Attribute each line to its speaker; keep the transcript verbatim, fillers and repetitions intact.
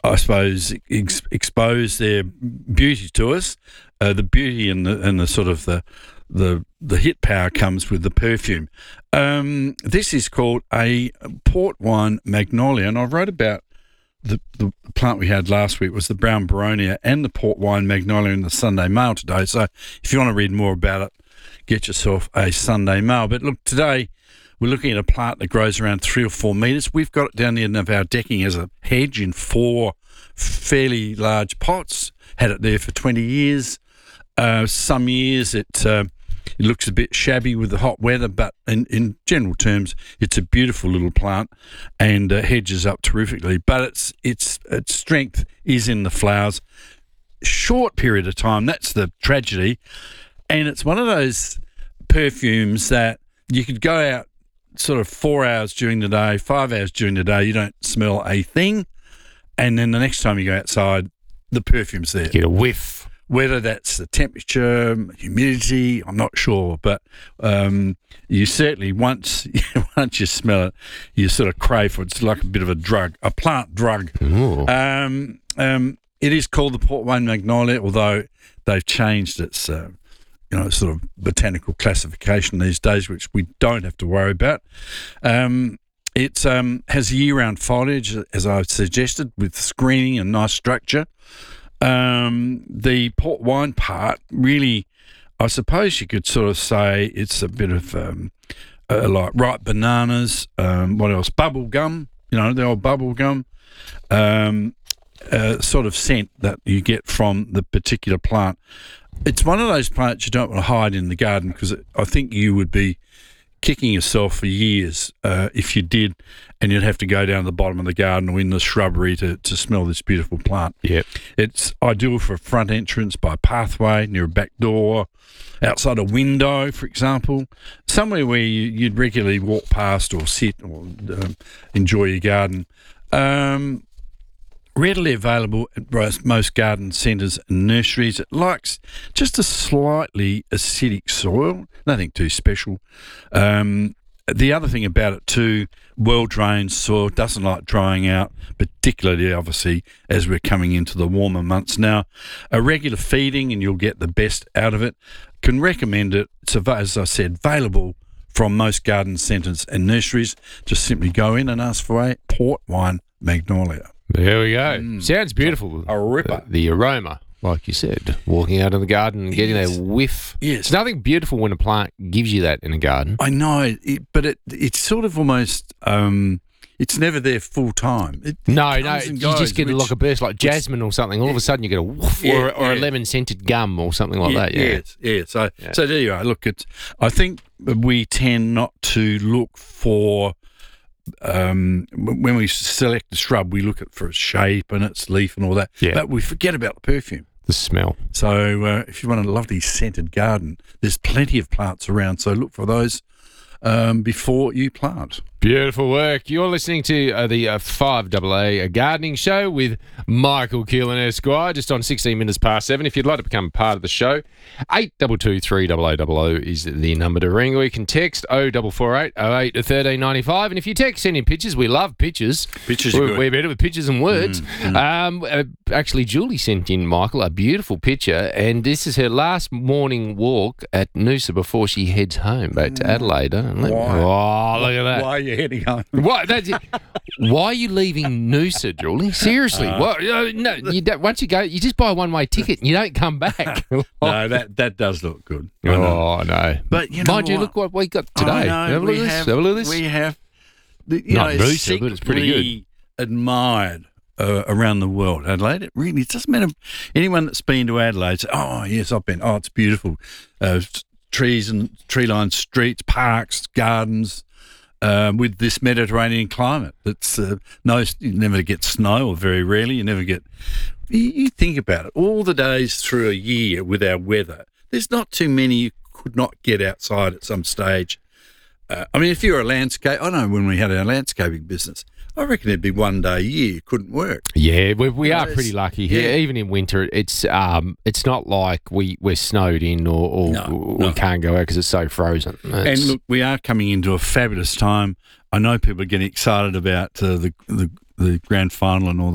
Speaker 1: I suppose, ex- expose their beauty to us. Uh, the beauty and the and the sort of the the the hit power comes with the perfume. Um, this is called a port wine magnolia, and I wrote about the the plant we had last week was the brown Baronia and the port wine magnolia in the Sunday Mail today. So if you want to read more about it, get yourself a Sunday Mail. But look, today we're looking at a plant that grows around three or four metres. We've got it down the end of our decking as a hedge in four fairly large pots. Had it there for twenty years. Uh, some years it uh, it looks a bit shabby with the hot weather, but in, in general terms, it's a beautiful little plant and uh, hedges up terrifically. But its its its strength is in the flowers. Short period of time, that's the tragedy. And it's one of those perfumes that you could go out sort of four hours during the day, five hours during the day, you don't smell a thing. And then the next time you go outside, the perfume's there.
Speaker 2: Get a whiff.
Speaker 1: Whether that's the temperature, humidity, I'm not sure. But um, you certainly, once once you smell it, you sort of crave for it. It's like a bit of a drug, a plant drug. Um, um, it is called the port wine magnolia, although they've changed its uh, you know, sort of botanical classification these days, which we don't have to worry about. Um, it um, has year-round foliage, as I've suggested, with screening and nice structure. Um, the port wine part, really, I suppose you could sort of say it's a bit of um, uh, like ripe bananas, um, what else, bubble gum, you know, the old bubble gum, um, uh, sort of scent that you get from the particular plant. It's one of those plants you don't want to hide in the garden because I think you would be kicking yourself for years uh, if you did, and you'd have to go down to the bottom of the garden or in the shrubbery to, to smell this beautiful plant.
Speaker 2: Yep.
Speaker 1: It's ideal for a front entrance by pathway, near a back door, outside a window, for example, somewhere where you, you'd regularly walk past or sit or um, enjoy your garden. Um, readily available at most garden centres and nurseries. It likes just a slightly acidic soil, nothing too special. Um, the other thing about it too, well-drained soil, doesn't like drying out, particularly obviously as we're coming into the warmer months now. A regular feeding and you'll get the best out of it. Can recommend it. It's, as I said, available from most garden centres and nurseries. Just simply go in and ask for a port wine magnolia.
Speaker 2: There we go.
Speaker 1: Mm.
Speaker 2: Sounds beautiful.
Speaker 1: A ripper.
Speaker 2: The, the aroma, like you said, walking out in the garden and getting
Speaker 1: Yes.
Speaker 2: a whiff.
Speaker 1: Yes.
Speaker 2: It's nothing beautiful when a plant gives you that in a garden.
Speaker 1: I know, it, but it it's sort of almost, um, it's never there full time. It, it
Speaker 2: No, no,
Speaker 1: comes and
Speaker 2: you just
Speaker 1: goes,
Speaker 2: get
Speaker 1: which-
Speaker 2: like a burst, like jasmine or something. All of a sudden you get a woof,
Speaker 1: Yeah,
Speaker 2: or, or a
Speaker 1: yeah.
Speaker 2: lemon-scented gum or something like
Speaker 1: yeah,
Speaker 2: that. Yeah.
Speaker 1: Yes, yeah. So,
Speaker 2: Yeah.
Speaker 1: so there you are. Look, it's, I think we tend not to look for, um, w- when we select the shrub, we look at for its shape and its leaf and all that.
Speaker 2: Yeah.
Speaker 1: But we forget about the perfume.
Speaker 2: The smell.
Speaker 1: So uh, if you want a lovely scented garden, there's plenty of plants around. So look for those um, before you plant.
Speaker 2: Beautiful work. You're listening to uh, the uh, five A A a gardening show with Michael Keelan Esquire, just on sixteen minutes past seven. If you'd like to become part of the show, eight two two three double oh double oh is the number to ring, or you can text oh four four eight oh eight one three nine five. And if you text, send in pictures. We love pictures.
Speaker 1: Pictures are
Speaker 2: we're,
Speaker 1: good.
Speaker 2: we're better with pictures and words. Um, uh, actually, Julie sent in, Michael, a beautiful picture, and this is her last morning walk at Noosa before she heads home back to Adelaide. And let-
Speaker 1: Why?
Speaker 2: Oh, look at that.
Speaker 1: Why are you heading home?
Speaker 2: What? That's it. Why are you leaving Noosa, Julie? Seriously.
Speaker 1: Uh,
Speaker 2: what? Uh, no, you don't, once you go, you just buy a one-way ticket and you don't come back.
Speaker 1: No, that that does look good. I know.
Speaker 2: Oh, no.
Speaker 1: But you know
Speaker 2: Mind you,
Speaker 1: what?
Speaker 2: look what we got
Speaker 1: I
Speaker 2: today.
Speaker 1: know,
Speaker 2: Have a look
Speaker 1: we
Speaker 2: at this.
Speaker 1: have,
Speaker 2: Have a look at this.
Speaker 1: We have, the, you
Speaker 2: Not
Speaker 1: know,
Speaker 2: Noosa, but it's pretty good.
Speaker 1: secretly admired uh, around the world. Adelaide, it really it doesn't matter. Anyone that's been to Adelaide says, "Oh, yes, I've been. Oh, it's beautiful. Uh, trees and tree-lined streets, parks, gardens." Um, with this Mediterranean climate, it's uh, no, you never get snow, or very rarely. You never get. You, you think about it. All the days through a year with our weather, there's not too many you could not get outside at some stage. Uh, I mean, if you're a landscape, I know when we had our landscaping business, I reckon it'd be one day a year you couldn't work.
Speaker 2: Yeah, we, we are
Speaker 1: Yes.
Speaker 2: pretty lucky here.
Speaker 1: Yeah.
Speaker 2: Even in winter, it's um, it's not like we, we're snowed in or, or
Speaker 1: No,
Speaker 2: we
Speaker 1: no.
Speaker 2: can't go out because it's so frozen.
Speaker 1: And
Speaker 2: It's-
Speaker 1: look, we are coming into a fabulous time. I know people are getting excited about uh, the, the the grand final and all